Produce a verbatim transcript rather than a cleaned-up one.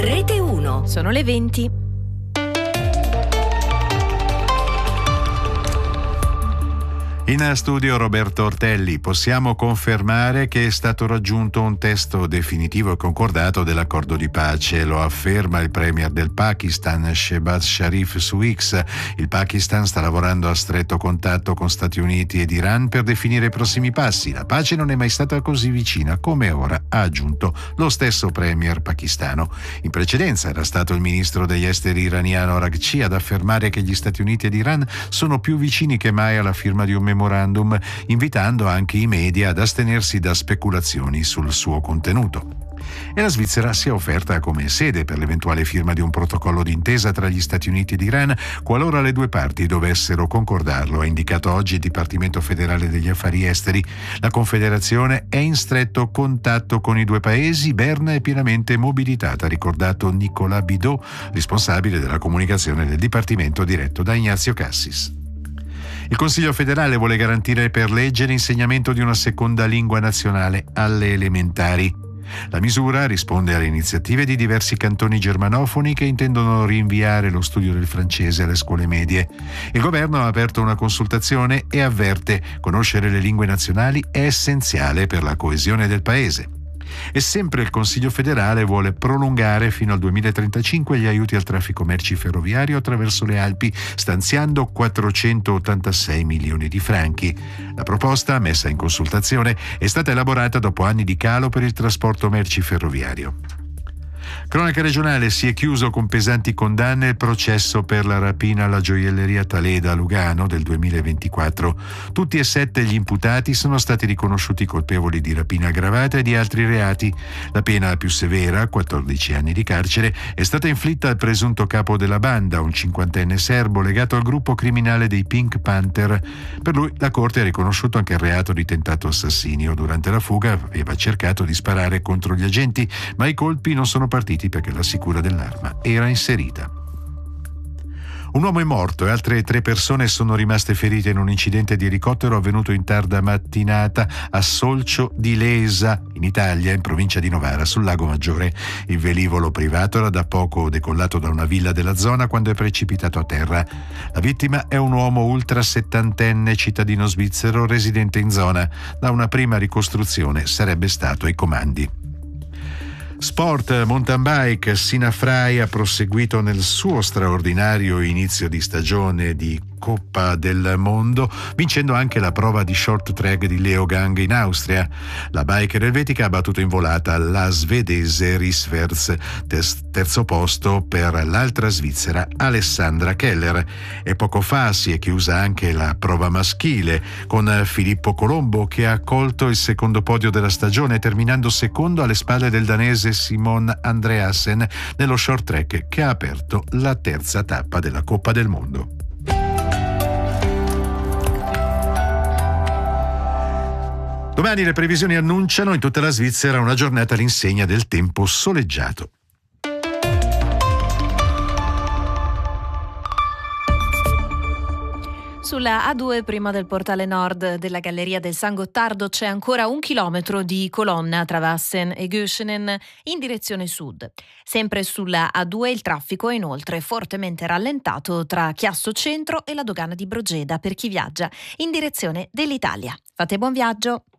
Rete uno. Sono le venti. In studio Roberto Ortelli. Possiamo confermare che è stato raggiunto un testo definitivo e concordato dell'accordo di pace. Lo afferma il premier del Pakistan, Shehbaz Sharif, su X. Il Pakistan sta lavorando a stretto contatto con Stati Uniti ed Iran per definire i prossimi passi. La pace non è mai stata così vicina come ora, ha aggiunto lo stesso premier pakistano. In precedenza era stato il ministro degli esteri iraniano Araghchi ad affermare che gli Stati Uniti ed Iran sono più vicini che mai alla firma di un memorandum, invitando anche i media ad astenersi da speculazioni sul suo contenuto. E la Svizzera si è offerta come sede per l'eventuale firma di un protocollo d'intesa tra gli Stati Uniti ed Iran qualora le due parti dovessero concordarlo, ha indicato oggi il Dipartimento federale degli affari esteri. La Confederazione è in stretto contatto con i due paesi, Berna è pienamente mobilitata, ha ricordato Nicolas Bidot, responsabile della comunicazione del Dipartimento diretto da Ignazio Cassis. Il Consiglio federale vuole garantire per legge l'insegnamento di una seconda lingua nazionale alle elementari. La misura risponde alle iniziative di diversi cantoni germanofoni che intendono rinviare lo studio del francese alle scuole medie. Il governo ha aperto una consultazione e avverte: conoscere le lingue nazionali è essenziale per la coesione del paese. E sempre il Consiglio federale vuole prolungare fino al duemilatrentacinque gli aiuti al traffico merci ferroviario attraverso le Alpi, stanziando quattrocentottantasei milioni di franchi. La proposta, messa in consultazione, è stata elaborata dopo anni di calo per il trasporto merci ferroviario. Cronaca regionale: si è chiuso con pesanti condanne il processo per la rapina alla gioielleria Taleda a Lugano del duemilaventiquattro. Tutti e sette gli imputati sono stati riconosciuti colpevoli di rapina aggravata e di altri reati. La pena più severa, quattordici anni di carcere, è stata inflitta al presunto capo della banda, un cinquantenne serbo legato al gruppo criminale dei Pink Panther. Per lui la Corte ha riconosciuto anche il reato di tentato assassinio. Durante la fuga aveva cercato di sparare contro gli agenti, ma i colpi non sono partiti perché la sicura dell'arma era inserita. Un uomo è morto e altre tre persone sono rimaste ferite in un incidente di elicottero avvenuto in tarda mattinata a Solcio di Lesa, in Italia, in provincia di Novara, sul Lago Maggiore. Il velivolo privato era da poco decollato da una villa della zona quando è precipitato a terra. La vittima è un uomo ultra settantenne cittadino svizzero residente in zona. Da una prima ricostruzione sarebbe stato ai comandi. Sport, mountain bike, Sina Frey ha proseguito nel suo straordinario inizio di stagione di Coppa del Mondo, vincendo anche la prova di short track di Leogang in Austria. La biker elvetica ha battuto in volata la svedese Risvers, terzo posto per l'altra svizzera Alessandra Keller. E poco fa si è chiusa anche la prova maschile con Filippo Colombo, che ha colto il secondo podio della stagione, terminando secondo alle spalle del danese Simon Andreasen nello short track che ha aperto la terza tappa della Coppa del Mondo. Domani le previsioni annunciano in tutta la Svizzera una giornata all'insegna del tempo soleggiato. Sulla A due, prima del portale nord della Galleria del San Gottardo, c'è ancora un chilometro di colonna tra Wassen e Göschenen in direzione sud. Sempre sulla A due il traffico è inoltre fortemente rallentato tra Chiasso Centro e la dogana di Brogeda per chi viaggia in direzione dell'Italia. Fate buon viaggio!